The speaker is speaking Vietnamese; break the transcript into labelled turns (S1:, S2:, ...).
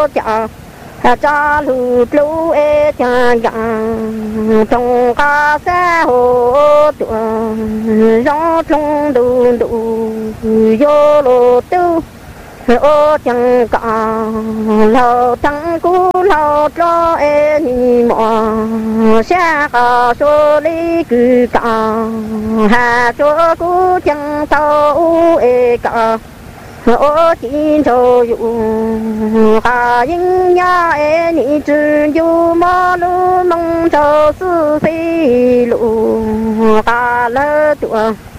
S1: chả cha lu lu e cha yang trong ca sa hồ tuần gió trong đủ đủ yo lo tu ô chẳng cả lâu thăng cú lâu cho em mò xa cả số lý cứ cả hà số cú chẳng tao e cả ô chín châu yu cả yên nhà em ni chỉ yu mà lu mong châu sư phi lu cả lỡ tuổi